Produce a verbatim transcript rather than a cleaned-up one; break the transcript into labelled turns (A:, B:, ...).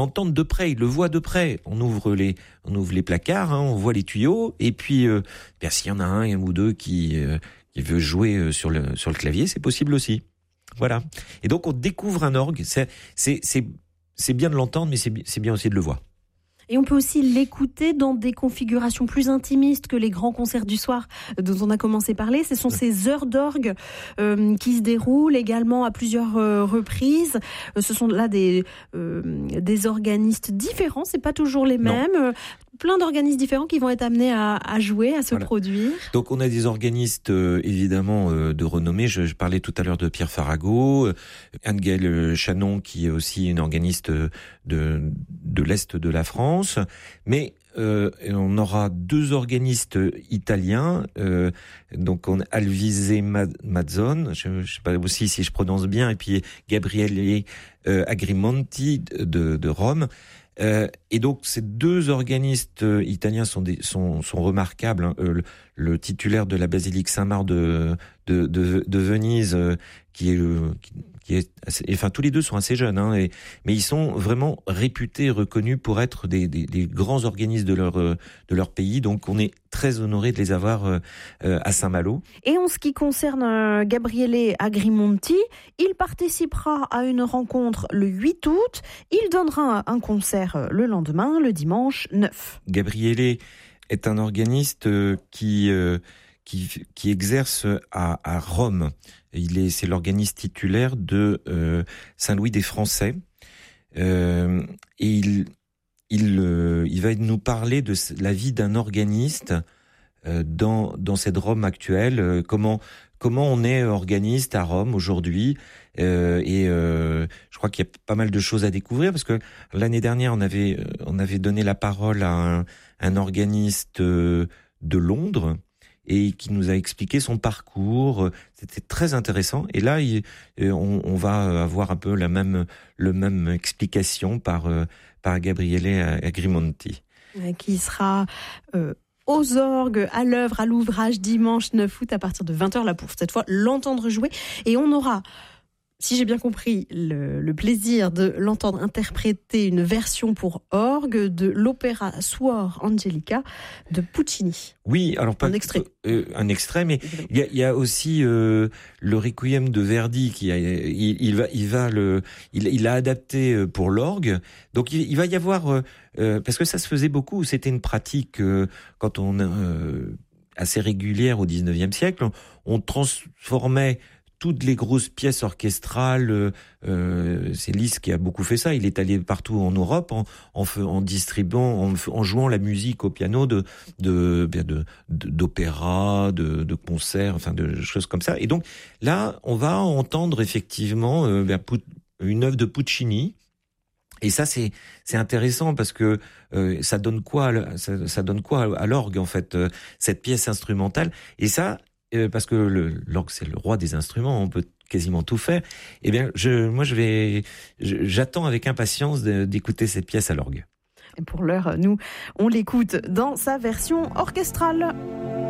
A: entendre de près, il le voit de près. On ouvre les, on ouvre les placards, hein, on voit les tuyaux, et puis euh, bien, s'il y en a un, un ou deux qui, euh, qui veut jouer sur le, sur le clavier, c'est possible aussi. Voilà. Et donc on découvre un orgue. C'est, c'est, c'est, c'est bien de l'entendre, mais c'est, c'est bien aussi de le voir.
B: Et on peut aussi l'écouter dans des configurations plus intimistes que les grands concerts du soir dont on a commencé à parler. Ce sont ces heures d'orgue euh, qui se déroulent également à plusieurs euh, reprises. Ce sont là des, euh, des organistes différents, c'est pas toujours les mêmes. Non. Plein d'organistes différents qui vont être amenés à, à jouer, à se voilà. produire.
A: Donc on a des organistes euh, évidemment euh, de renommée. Je, je parlais tout à l'heure de Pierre Farago, euh, Anne-Gaëlle Chanon qui est aussi une organiste de, de l'Est de la France. Mais euh, on aura deux organistes italiens, euh, donc on Alvise Mazzone, je ne sais pas aussi si je prononce bien, et puis Gabriele euh, Agrimonti de, de Rome. Euh, et donc ces deux organistes euh, italiens sont, des, sont, sont remarquables. Hein. Euh, le, le titulaire de la basilique Saint-Marc de, de, de, de Venise, euh, qui est, euh, qui, qui est assez, enfin tous les deux sont assez jeunes, hein, et, mais ils sont vraiment réputés, reconnus pour être des, des, des grands organistes de leur, euh, de leur pays. Donc on est très honoré de les avoir euh, euh, à Saint-Malo.
B: Et en ce qui concerne euh, Gabriele Agrimonti, il participera à une rencontre le huit août. Il donnera un concert le lendemain, le dimanche neuf.
A: Gabriele est un organiste euh, qui, euh, qui, qui exerce à, à Rome. Il est, c'est l'organiste titulaire de euh, Saint-Louis des Français. Euh, et il, il, euh, il va nous parler de la vie d'un organiste euh, dans, dans cette Rome actuelle. Euh, comment, comment on est organiste à Rome aujourd'hui. Euh, et euh, je crois qu'il y a pas mal de choses à découvrir parce que l'année dernière, on avait, on avait donné la parole à un, un organiste euh, de Londres et qui nous a expliqué son parcours. C'était très intéressant. Et là, il, on, on va avoir un peu la même, le même explication par, par Gabriele Agrimonti.
B: Qui sera euh, aux orgues, à l'œuvre, à l'ouvrage, dimanche neuf août à partir de vingt heures, là, pour cette fois l'entendre jouer. Et on aura, si j'ai bien compris, le, le plaisir de l'entendre interpréter une version pour orgue de l'opéra Suor Angelica de Puccini.
A: Oui, alors pas
B: un extrait.
A: Euh, un extrait, mais il y a, y a aussi euh, le Requiem de Verdi qui a, il, il va, il va le, il, il a adapté pour l'orgue. Donc il, il va y avoir euh, parce que ça se faisait beaucoup. C'était une pratique euh, quand on euh, assez régulière au dix-neuvième siècle. On, on transformait toutes les grosses pièces orchestrales, euh, c'est Liszt qui a beaucoup fait ça. Il est allé partout en Europe en, en, en distribuant, en, en jouant la musique au piano de, de, de, de d'opéra, de, de concerts, enfin de choses comme ça. Et donc là, on va entendre effectivement euh, une œuvre de Puccini. Et ça, c'est c'est intéressant parce que euh, ça donne quoi, ça, ça donne quoi à l'orgue en fait, euh, cette pièce instrumentale. Et ça. Euh, parce que le, l'orgue c'est le roi des instruments, on peut quasiment tout faire. Eh bien, je, moi, je vais, je, j'attends avec impatience de, d'écouter cette pièce à l'orgue.
B: Et pour l'heure, nous, on l'écoute dans sa version orchestrale.